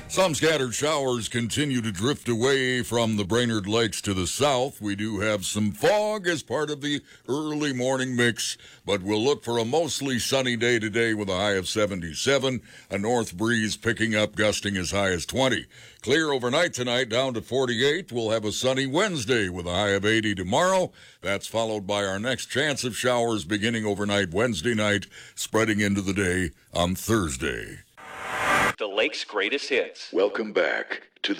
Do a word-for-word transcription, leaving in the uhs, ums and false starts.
Some scattered showers continue to drift away from the Brainerd Lakes to the south. We do have some fog as part of the early morning mix, but we'll look for a mostly sunny day today with a high of seventy-seven, a north breeze picking up, gusting as high as twenty. Clear overnight tonight, down to forty-eight. We'll have a sunny Wednesday with a high of eighty tomorrow. That's followed by our next chance of showers beginning overnight Wednesday night, spreading into the day on Thursday. The Lake's greatest hits. Welcome back to the